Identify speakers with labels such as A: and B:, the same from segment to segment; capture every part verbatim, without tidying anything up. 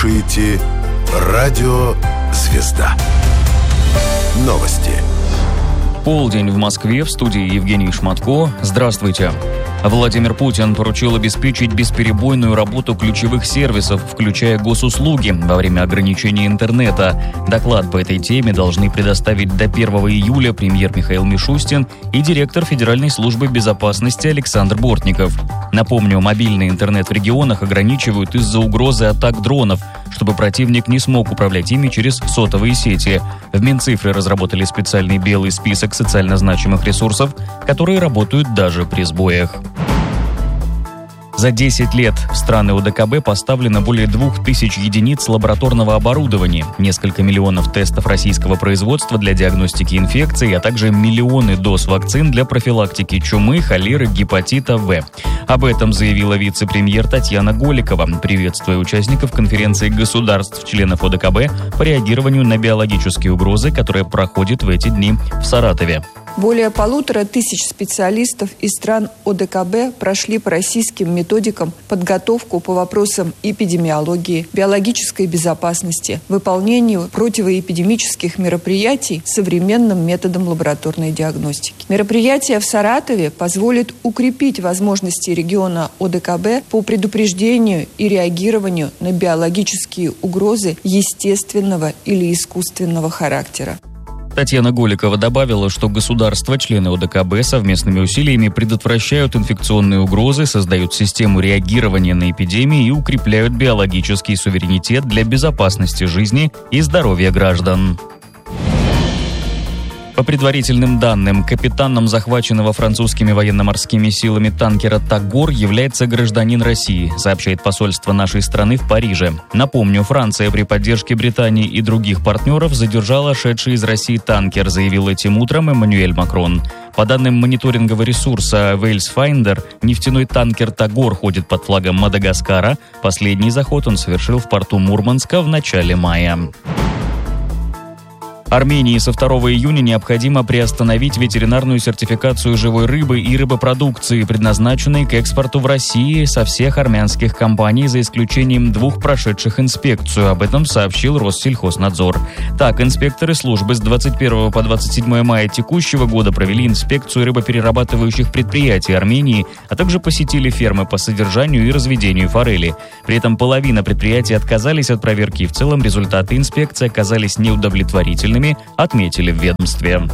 A: слушаете «Радио Звезда». Новости.
B: Полдень в Москве, в студии Евгений Шматко. Здравствуйте. Владимир Путин поручил обеспечить бесперебойную работу ключевых сервисов, включая госуслуги, во время ограничения интернета. Доклад по этой теме должны предоставить до первого июля премьер Михаил Мишустин и директор Федеральной службы безопасности Александр Бортников. Напомню, мобильный интернет в регионах ограничивают из-за угрозы атак дронов, чтобы противник не смог управлять ими через сотовые сети. В Минцифре разработали специальный белый список социально значимых ресурсов, которые работают даже при сбоях. За десять лет в страны ОДКБ поставлено более двух тысяч единиц лабораторного оборудования, несколько миллионов тестов российского производства для диагностики инфекций, а также миллионы доз вакцин для профилактики чумы, холеры, гепатита В. Об этом заявила вице-премьер Татьяна Голикова, приветствуя участников конференции государств-членов ОДКБ по реагированию на биологические угрозы, которая проходит в эти дни в Саратове.
C: Более полутора тысяч специалистов из стран ОДКБ прошли по российским методикам подготовку по вопросам эпидемиологии, биологической безопасности, выполнению противоэпидемических мероприятий современным методом лабораторной диагностики. Мероприятие в Саратове позволит укрепить возможности региона ОДКБ по предупреждению и реагированию на биологические угрозы естественного или искусственного характера.
B: Татьяна Голикова добавила, что государства, члены ОДКБ, совместными усилиями предотвращают инфекционные угрозы, создают систему реагирования на эпидемии и укрепляют биологический суверенитет для безопасности жизни и здоровья граждан. По предварительным данным, капитаном захваченного французскими военно-морскими силами танкера «Тагор» является гражданин России, сообщает посольство нашей страны в Париже. Напомню, Франция при поддержке Британии и других партнеров задержала шедший из России танкер, заявил этим утром Эммануэль Макрон. По данным мониторингового ресурса Wales-Finder, нефтяной танкер «Тагор» ходит под флагом Мадагаскара. Последний заход он совершил в порту Мурманска в начале мая. Армении со второго июня необходимо приостановить ветеринарную сертификацию живой рыбы и рыбопродукции, предназначенной к экспорту в России, со всех армянских компаний, за исключением двух прошедших инспекцию. Об этом сообщил Россельхознадзор. Так, инспекторы службы с двадцать первого по двадцать седьмое мая текущего года провели инспекцию рыбоперерабатывающих предприятий Армении, а также посетили фермы по содержанию и разведению форели. При этом половина предприятий отказались от проверки, и в целом результаты инспекции оказались неудовлетворительными, отметили в ведомстве.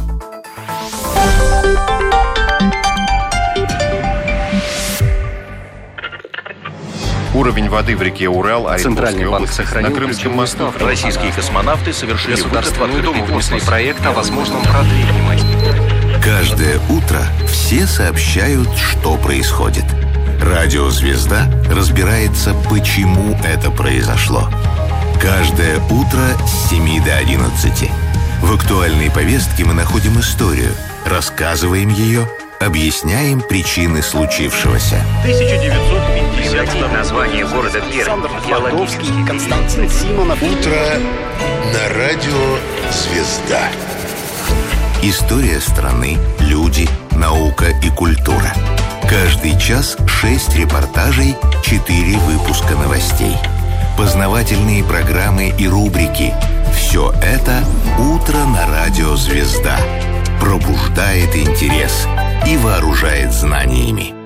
D: Уровень воды в реке Урал,
E: Центральный банк сохранил
D: на Крымском мосту.
E: Российские космонавты совершили
D: Государственную Думу
E: после проекта о возможном продлении.
A: Каждое утро все сообщают, что происходит. Радио «Звезда» разбирается, почему это произошло. Каждое утро с семи до одиннадцати. В актуальной повестке мы находим историю, рассказываем ее, объясняем причины случившегося.
E: тысяча девятьсот пятьдесят название города Пермь. Геологический. Константин Симонов.
A: Утро на радио «Звезда». История страны, люди, наука и культура. Каждый час шесть репортажей, четыре выпуска новостей. Познавательные программы и рубрики. Все это «Утро на радио «Звезда». Пробуждает интерес и вооружает знаниями.